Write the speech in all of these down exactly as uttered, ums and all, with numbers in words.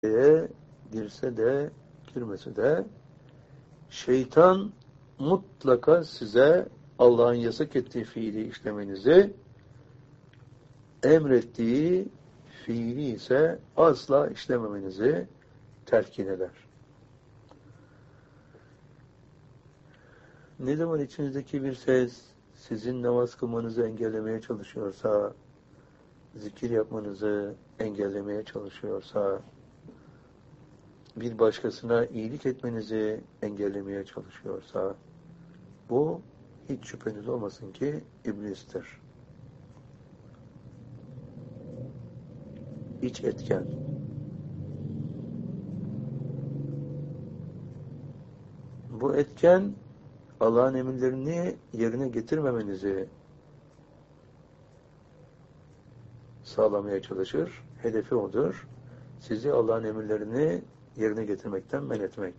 girse de girmese de şeytan mutlaka size Allah'ın yasak ettiği fiili işlemenizi, emrettiği fiili ise asla işlememenizi telkin eder. Ne zaman içinizdeki bir ses sizin namaz kılmanızı engellemeye çalışıyorsa, zikir yapmanızı engellemeye çalışıyorsa, bir başkasına iyilik etmenizi engellemeye çalışıyorsa, bu hiç şüpheniz olmasın ki iblistir. İç etken. Bu etken Allah'ın emirlerini yerine getirmemenizi sağlamaya çalışır. Hedefi odur. Sizi Allah'ın emirlerini yerine getirmekten men etmek.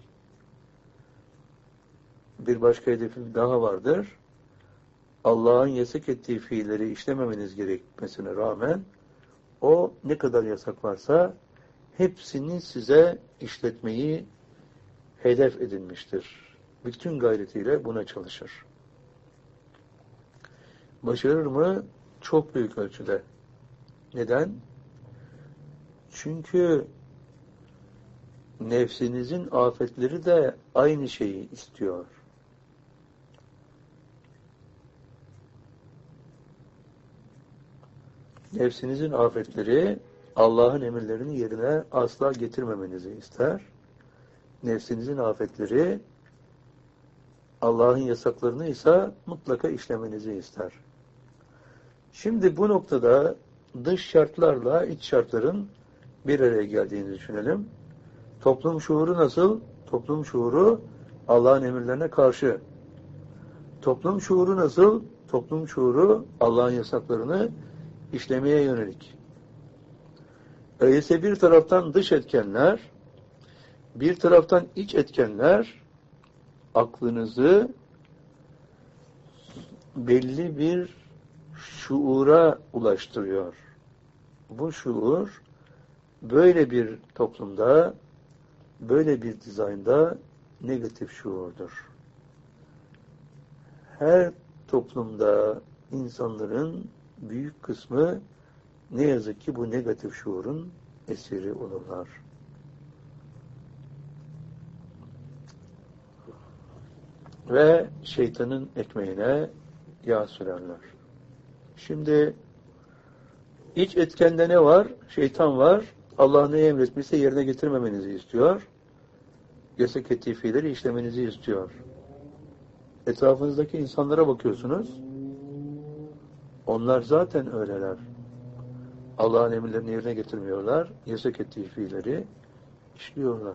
Bir başka hedefi daha vardır. Allah'ın yasak ettiği fiilleri işlememeniz gerekmesine rağmen o ne kadar yasak varsa hepsini size işletmeyi hedef edinmiştir. Bütün gayretiyle buna çalışır. Başarır mı? Çok büyük ölçüde. Neden? Çünkü nefsinizin afetleri de aynı şeyi istiyor. Nefsinizin afetleri Allah'ın emirlerini yerine asla getirmemenizi ister. Nefsinizin afetleri Allah'ın yasaklarını ise mutlaka işlemenizi ister. Şimdi bu noktada dış şartlarla iç şartların bir araya geldiğini düşünelim. Toplum şuuru nasıl? Toplum şuuru Allah'ın emirlerine karşı. Toplum şuuru nasıl? Toplum şuuru Allah'ın yasaklarını işlemeye yönelik. Öyleyse bir taraftan dış etkenler, bir taraftan iç etkenler aklınızı belli bir şuura ulaştırıyor. Bu şuur böyle bir toplumda, böyle bir dizaynda negatif şuurdur. Her toplumda insanların büyük kısmı ne yazık ki bu negatif şuurun esiri olurlar. Ve şeytanın ekmeğine yağ sürerler. Şimdi iç etkende ne var? Şeytan var. Allah ne emretmişse yerine getirmemenizi istiyor. Yasak ettiği fiilleri işlemenizi istiyor. Etrafınızdaki insanlara bakıyorsunuz. Onlar zaten öyleler. Allah'ın emirlerini yerine getirmiyorlar. Yasak ettiği fiilleri işliyorlar.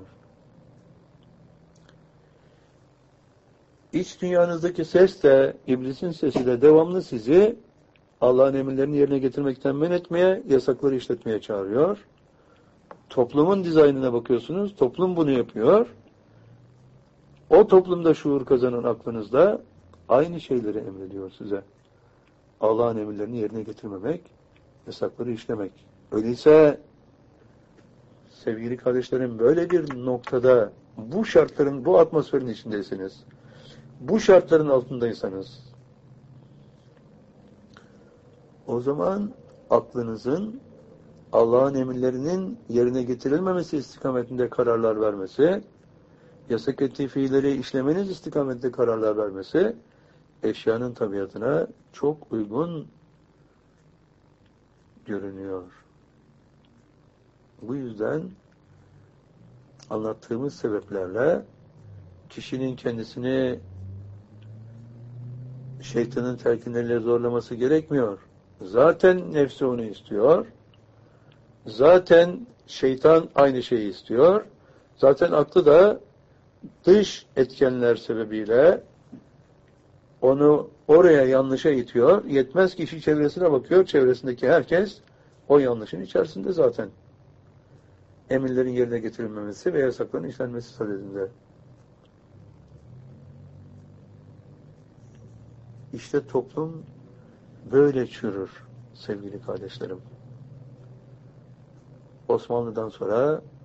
İç dünyanızdaki ses de, iblisin sesi de devamlı sizi Allah'ın emirlerini yerine getirmekten men etmeye, yasakları işletmeye çağırıyor. Toplumun dizaynına bakıyorsunuz. Toplum bunu yapıyor. O toplumda şuur kazanan aklınızda aynı şeyleri emrediyor size. Allah'ın emirlerini yerine getirmemek, yasakları işlemek. Öyleyse sevgili kardeşlerim böyle bir noktada bu şartların, bu atmosferin içindeyseniz, bu şartların altındaysanız o zaman aklınızın Allah'ın emirlerinin yerine getirilmemesi istikametinde kararlar vermesi, yasak ettiği fiilleri işlemeniz istikametinde kararlar vermesi eşyanın tabiatına çok uygun görünüyor. Bu yüzden anlattığımız sebeplerle kişinin kendisini şeytanın telkinleriyle zorlaması gerekmiyor. Zaten nefsi onu istiyor. Zaten şeytan aynı şeyi istiyor. Zaten aklı da dış etkenler sebebiyle onu oraya yanlışa itiyor. Yetmez kişi çevresine bakıyor. Çevresindeki herkes o yanlışın içerisinde zaten. Emirlerin yerine getirilmemesi ve yasakların işlenmesi sadedinde. İşte toplum böyle çürür sevgili kardeşlerim. Osmanlı'dan sonra